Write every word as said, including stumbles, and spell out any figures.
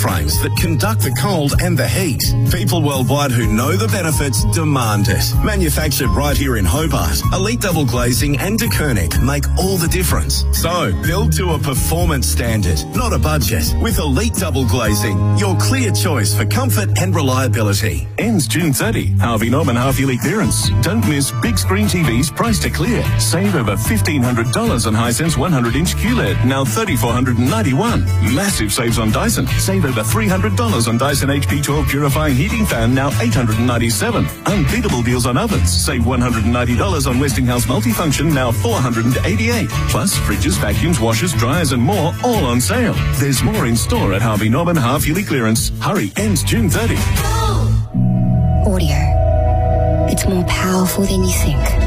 frames that conduct the cold and the heat. People worldwide who know the benefits demand it. Manufactured right here in Hobart, Elite Double Glazing and De Koenig make all the difference. So, build to a performance standard, not a budget. With Elite Double Glazing, your clear choice for comfort and reliability. Ends June thirtieth. Harvey Norman half-yearly clearance. Don't miss big screen T Vs priced to clear. Save over fifteen hundred dollars on Hisense one hundred inch Q L E D, now three thousand four hundred ninety-one dollars. Massive saves on Dyson. Save over three hundred dollars on Dyson H P twelve Purifying Heating Fan, now eight hundred ninety-seven dollars. Unbeatable deals on ovens. Save one hundred ninety dollars on Westinghouse Multifunction, now four hundred eighty-eight dollars. Plus, fridges, vacuums, washers, dryers and more, all on sale. There's more in store at Harvey Norman half-yearly clearance. Hurry, ends June thirtieth. Audio. It's more powerful than you think.